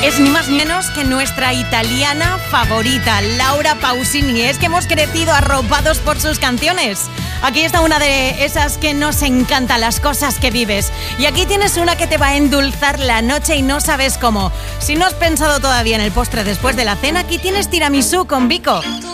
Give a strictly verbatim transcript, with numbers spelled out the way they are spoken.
Es ni más ni menos que nuestra italiana favorita, Laura Pausini. Es que hemos crecido arropados por sus canciones. Aquí está una de esas que nos encanta, Las cosas que vives. Y aquí tienes una que te va a endulzar la noche y no sabes cómo. Si no has pensado todavía en el postre después de la cena, aquí tienes tiramisú con Vico.